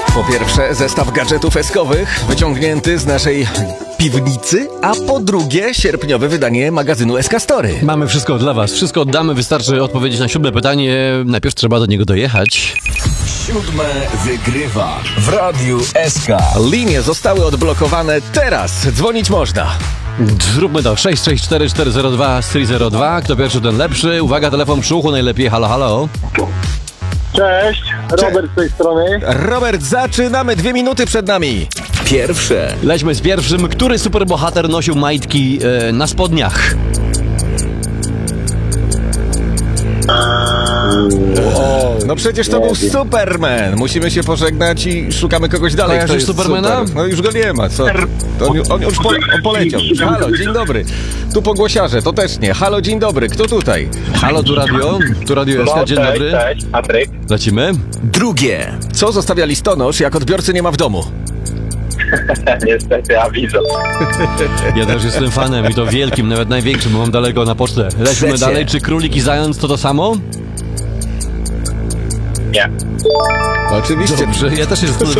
Po pierwsze, zestaw gadżetów eskowych wyciągnięty z naszej piwnicy, a po drugie, sierpniowe wydanie magazynu SK Story. Mamy wszystko dla was. Wszystko oddamy, wystarczy odpowiedzieć na 7 pytanie. Najpierw trzeba do niego dojechać. 7 wygrywa w Radiu SK. Linie zostały odblokowane teraz. Dzwonić można. Zróbmy to. 664-402-302. Kto pierwszy, ten lepszy. Uwaga, telefon przy uchu najlepiej. Halo, halo. Cześć, Robert z tej strony. Robert, zaczynamy. 2 minuty przed nami. Pierwsze. Lećmy z pierwszym. Który superbohater nosił majtki na spodniach? No przecież to był Superman. Musimy się pożegnać i szukamy kogoś dalej. Kojarzysz Kto jest Supermana? super. No już go nie ma, co? On już poleciał. Halo, dzień dobry. Tu pogłosiarze, to też nie. Halo, dzień dobry. Kto tutaj? Halo, tu radio. Tu radio SK, dzień dobry. Cześć, Patryk. Lecimy. Drugie. Co zostawia listonosz, jak odbiorcy nie ma w domu? Niestety, awizo. Ja też jestem fanem i to wielkim, nawet największym, bo mam daleko na pocztę. Lecimy Trzecie. dalej. Czy królik i zając to samo? Nie. Oczywiście. Dobrze, ja też jestem